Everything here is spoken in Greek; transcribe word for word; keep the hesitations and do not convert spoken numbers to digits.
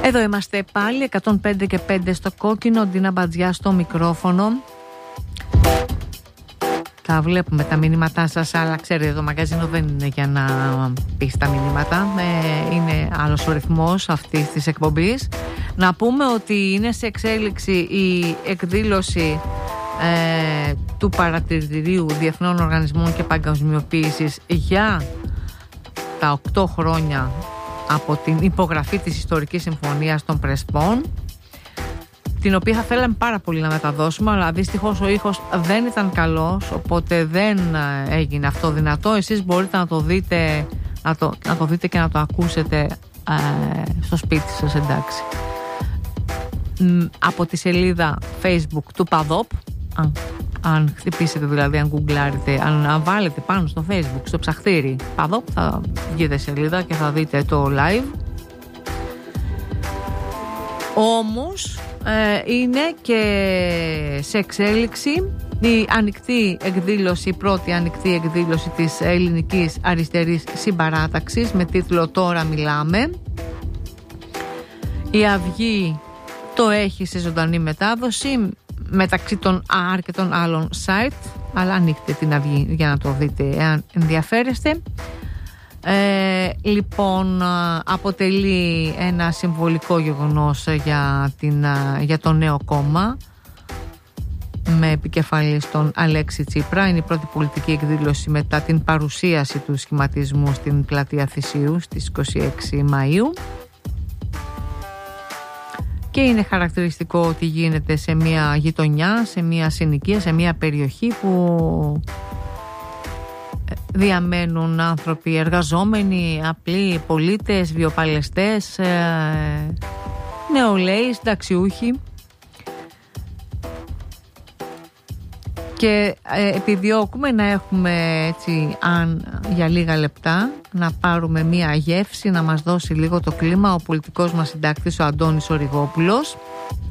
Εδώ είμαστε πάλι, εκατόν πέντε και πέντε στο κόκκινο, Ντίνα Μπατζιά στο μικρόφωνο. Τα βλέπουμε τα μηνύματά σας, αλλά ξέρετε το μαγαζίνο δεν είναι για να πεις τα μηνύματα, ε, είναι άλλος ο ρυθμός αυτής της εκπομπής. Να πούμε ότι είναι σε εξέλιξη η εκδήλωση ε, του Παρατηρητηρίου Διεθνών Οργανισμών και Παγκοσμιοποίησης για τα οκτώ χρόνια από την υπογραφή της Ιστορικής Συμφωνίας των Πρεσπών, την οποία θα θέλαμε πάρα πολύ να μεταδώσουμε, αλλά δυστυχώς ο ήχος δεν ήταν καλός, οπότε δεν έγινε αυτό δυνατό. Εσείς μπορείτε να το δείτε, να το, να το δείτε και να το ακούσετε ε, στο σπίτι σας, εντάξει. Από τη σελίδα Facebook του ΠΑΔΟΠ, αν, αν χτυπήσετε δηλαδή, αν γκουγκλάρετε, αν, αν βάλετε πάνω στο Facebook, στο ψαχτήρι ΠΑΔΟΠ, θα βγείτε σελίδα και θα δείτε το live. Όμως ε, είναι και σε εξέλιξη η ανοιχτή εκδήλωση, η πρώτη ανοιχτή εκδήλωση της ελληνικής αριστερής συμπαράταξης με τίτλο «Τώρα μιλάμε». Η Αυγή το έχει σε ζωντανή μετάδοση μεταξύ των αρκετών άλλων site, αλλά ανοίχτε την Αυγή για να το δείτε εάν ενδιαφέρεστε. Ε, λοιπόν, αποτελεί ένα συμβολικό γεγονός για, την, για το νέο κόμμα με επικεφαλή τον Αλέξη Τσίπρα. Είναι η πρώτη πολιτική εκδήλωση μετά την παρουσίαση του σχηματισμού στην πλατεία Θησίου στις είκοσι έξι Μαΐου, και είναι χαρακτηριστικό ότι γίνεται σε μια γειτονιά, σε μια συνοικία, σε μια περιοχή που διαμένουν άνθρωποι εργαζόμενοι, απλοί πολίτες, βιοπαλαιστές, ε, νεολαίοι, συνταξιούχοι, και ε, επιδιώκουμε να έχουμε έτσι, αν για λίγα λεπτά, να πάρουμε μία γεύση, να μας δώσει λίγο το κλίμα ο πολιτικός μας συντάκτης, ο Αντώνης Οριγόπουλος.